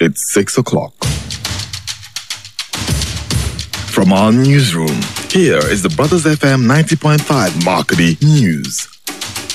It's 6 o'clock. From our newsroom, here is the Brothers FM 90.5 Marketing News.